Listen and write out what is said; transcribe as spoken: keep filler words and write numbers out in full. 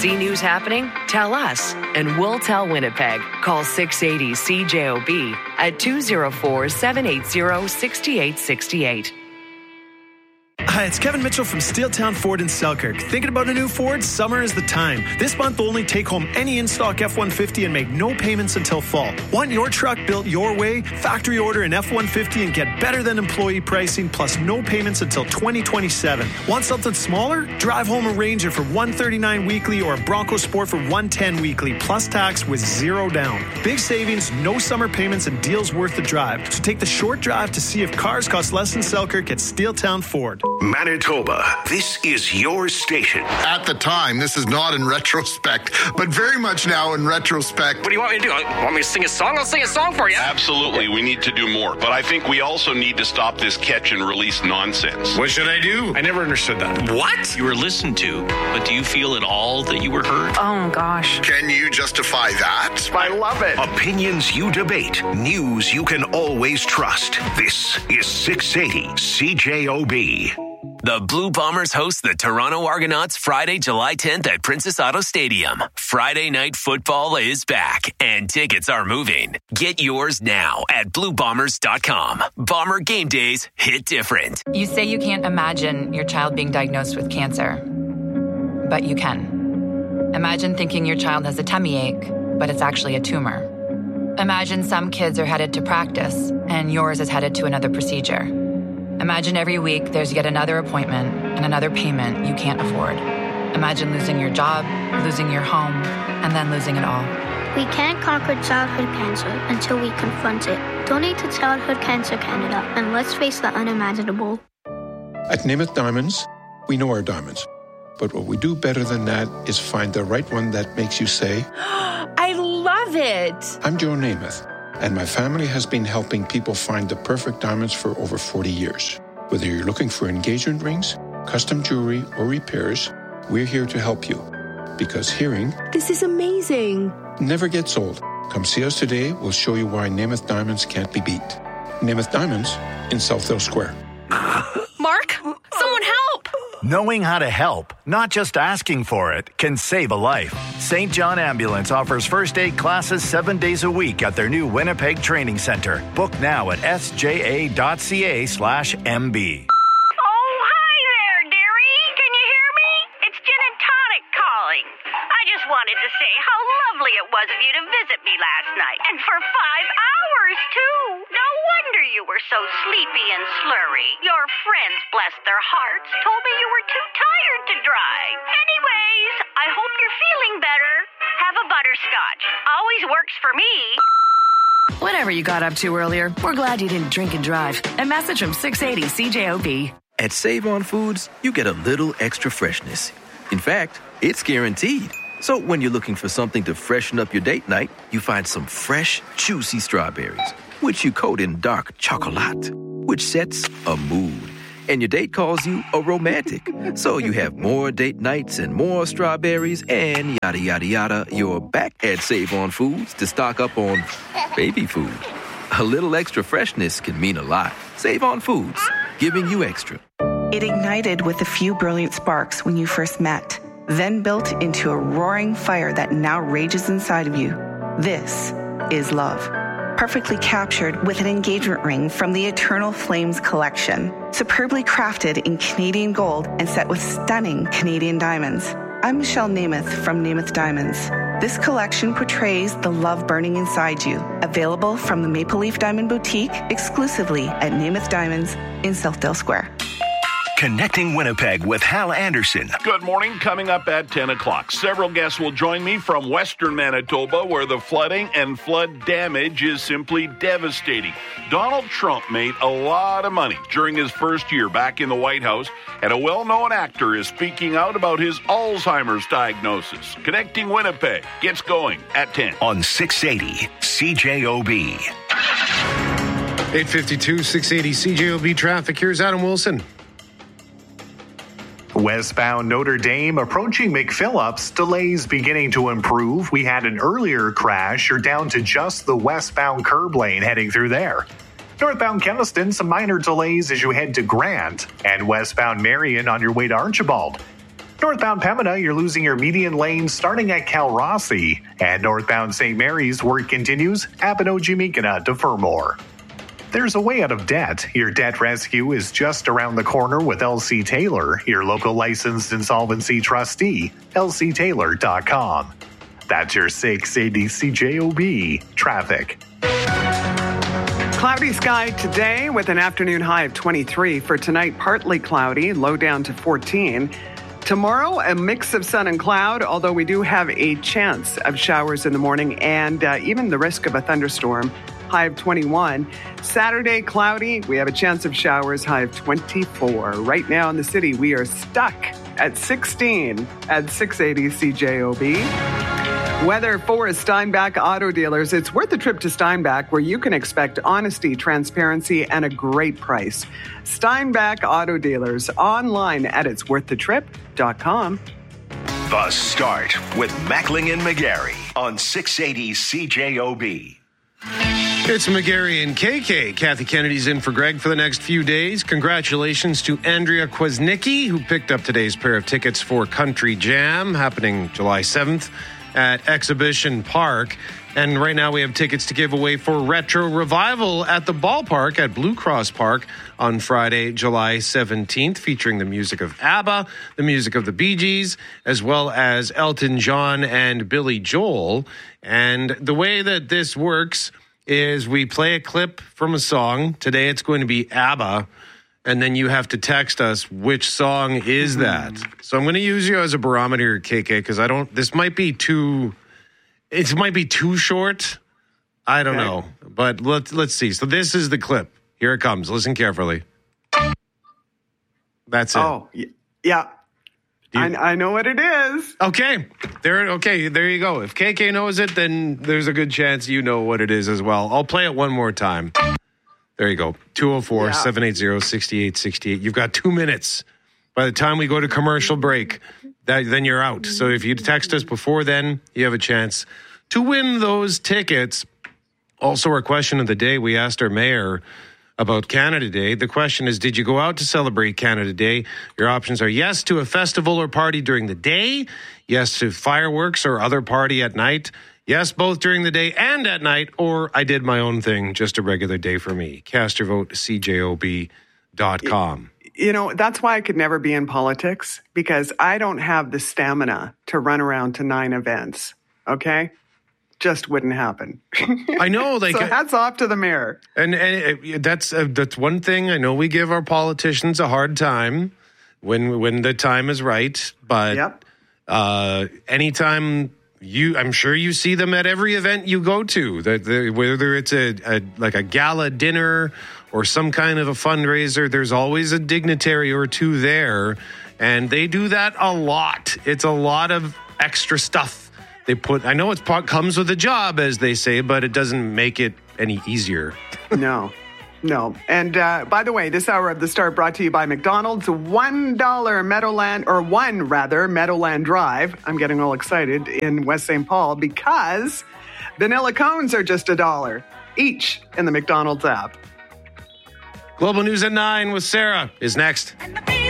See news happening? Tell us, and we'll tell Winnipeg. Call six eighty C J O B at two oh four, seven eight zero, six eight six eight. Hi, it's Kevin Mitchell from Steeltown Ford in Selkirk. Thinking about a new Ford? Summer is the time. This month, only take home any in-stock F one fifty and make no payments until fall. Want your truck built your way? Factory order an F one fifty and get better than employee pricing plus no payments until twenty twenty-seven. Want something smaller? Drive home a Ranger for one hundred thirty-nine dollars weekly or a Bronco Sport for one hundred ten dollars weekly plus tax with zero down. Big savings, no summer payments, and deals worth the drive. So take the short drive to see if cars cost less in Selkirk at Steeltown Ford. Manitoba, this is your station. At the time, this is not in retrospect, but very much now in retrospect. What do you want me to do? You want me to sing a song? I'll sing a song for you. Absolutely, we need to do more. But I think we also need to stop this catch and release nonsense. What should I do? I never understood that. What? You were listened to, but do you feel at all that you were heard? Oh, gosh. Can you justify that? I love it. Opinions you debate, news you can always trust. This is six eighty C J O B. The Blue Bombers host the Toronto Argonauts Friday, July tenth at Princess Auto Stadium. Friday night football is back, and tickets are moving. Get yours now at blue bombers dot com. Bomber game days hit different. You say you can't imagine your child being diagnosed with cancer, but you can. Imagine thinking your child has a tummy ache, but it's actually a tumor. Imagine some kids are headed to practice, and yours is headed to another procedure. Imagine every week there's yet another appointment and another payment you can't afford. Imagine losing your job, losing your home, and then losing it all. We can't conquer childhood cancer until we confront it. Donate to Childhood Cancer Canada, and let's face the unimaginable. At Namath Diamonds, we know our diamonds. But what we do better than that is find the right one that makes you say, I love it. I'm Joe Namath, and my family has been helping people find the perfect diamonds for over forty years. Whether you're looking for engagement rings, custom jewelry, or repairs, we're here to help you. Because hearing, this is amazing, never gets old. Come see us today. We'll show you why Namath Diamonds can't be beat. Namath Diamonds in Southdale Square. Mark, someone help! Knowing how to help, not just asking for it, can save a life. Saint John Ambulance offers first aid classes seven days a week at their new Winnipeg Training Center. Book now at s j a dot c a slash m b. Oh, hi there, dearie. Can you hear me? It's Gin and Tonic calling. I just wanted to say how lovely it was of you to visit me last night. And for five hours, too. No wonder you were so sleepy and slurry. Your friends, bless their hearts, told me you were too tired to drive. Anyways, I hope you're feeling better. Have a butterscotch. Always works for me. Whatever you got up to earlier, we're glad you didn't drink and drive. A message from six eighty C J O B. At Save On Foods, you get a little extra freshness. In fact, it's guaranteed. So when you're looking for something to freshen up your date night, you find some fresh, juicy strawberries, which you coat in dark chocolate, which sets a mood. And your date calls you a romantic. So you have more date nights and more strawberries and yada, yada, yada. You're back at Save On Foods to stock up on baby food. A little extra freshness can mean a lot. Save On Foods, giving you extra. It ignited with a few brilliant sparks when you first met, then built into a roaring fire that now rages inside of you. This is love. Perfectly captured with an engagement ring from the Eternal Flames collection, superbly crafted in Canadian gold and set with stunning Canadian diamonds. I'm Michelle Namath from Namath Diamonds. This collection portrays the love burning inside you. Available from the Maple Leaf Diamond Boutique exclusively at Namath Diamonds in Southdale Square. Connecting Winnipeg with Hal Anderson. Good morning. Coming up at ten o'clock. Several guests will join me from Western Manitoba, where the flooding and flood damage is simply devastating. Donald Trump made a lot of money during his first year back in the White House, and a well-known actor is speaking out about his Alzheimer's diagnosis. Connecting Winnipeg gets going at ten. On six eighty C J O B. eight fifty-two, six eighty C J O B traffic. Here's Adam Wilson. Westbound Notre Dame approaching McPhillips, delays beginning to improve. We had an earlier crash. You're down to just the westbound curb lane heading through there. Northbound Keniston, some minor delays as you head to Grant, and westbound Marion on your way to Archibald. Northbound Pembina, you're losing your median lane starting at Calrossie. And northbound Saint Mary's, work continues at Abinogi-Meekina to Fermor. There's a way out of debt. Your debt rescue is just around the corner with L C Taylor, your local licensed insolvency trustee, L C Taylor dot com. That's your six eighty C J O B traffic. Cloudy sky today with an afternoon high of twenty-three. For tonight, partly cloudy, low down to fourteen. Tomorrow, a mix of sun and cloud, although we do have a chance of showers in the morning and uh, even the risk of a thunderstorm. High of twenty-one. Saturday, cloudy. We have a chance of showers, high of twenty-four. Right now in the city, we are stuck at sixteen at six eighty C J O B. Weather for Steinbach Auto Dealers. It's worth a trip to Steinbach, where you can expect honesty, transparency, and a great price. Steinbach Auto Dealers, online at its worth the trip dot com. The Start with Mackling and McGarry on six eighty C J O B. It's McGarry and K K. Kathy Kennedy's in for Greg for the next few days. Congratulations to Andrea Kwasnicki, who picked up today's pair of tickets for Country Jam, happening July seventh at Exhibition Park. And right now we have tickets to give away for Retro Revival at the ballpark at Blue Cross Park on Friday, July seventeenth, featuring the music of ABBA, the music of the Bee Gees, as well as Elton John and Billy Joel. And the way that this works is we play a clip from a song. Today it's going to be ABBA, and then you have to text us which song is that. So I'm going to use you as a barometer, K K, because I don't. This might be too. It might be too short. I don't okay. know, but let's let's see. So this is the clip. Here it comes. Listen carefully. That's it. Oh, yeah. You, I, I know what it is. Okay. There okay, there you go. If K K knows it, then there's a good chance you know what it is as well. I'll play it one more time. There you go. two oh four, seven eight zero, six eight six eight. You've got two minutes. By the time we go to commercial break, that, then you're out. So if you text us before then, you have a chance to win those tickets. Also, our question of the day, we asked our mayor about Canada Day. The question is, did you go out to celebrate Canada Day? Your options are yes to a festival or party during the day, yes to fireworks or other party at night, yes both during the day and at night, or I did my own thing, just a regular day for me. Cast your vote, C J O B dot com. You know, that's why I could never be in politics, because I don't have the stamina to run around to nine events, okay? Just wouldn't happen. I know. Like, so hats off to the mayor. And, and that's uh, that's one thing. I know we give our politicians a hard time when when the time is right. But yep. uh, anytime you, I'm sure you see them at every event you go to. The, the, whether it's a, a like a gala dinner or some kind of a fundraiser, there's always a dignitary or two there, and they do that a lot. It's a lot of extra stuff. They put, I know it comes with a job, as they say, but it doesn't make it any easier. No, no. And uh, by the way, this hour of the Start brought to you by McDonald's. one dollar Meadowland, or one rather, Meadowland Drive. I'm getting all excited in West Saint Paul because vanilla cones are just a dollar each in the McDonald's app. Global News at nine with Sarah is next.